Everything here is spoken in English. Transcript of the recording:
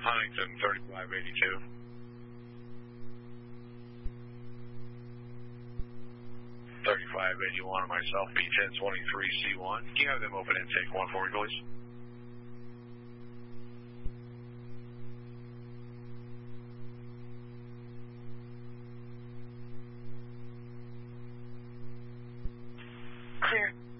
Huntington 3582. 3581 and myself, B1023C1. Can you have them open intake 1 for me, please? Clear.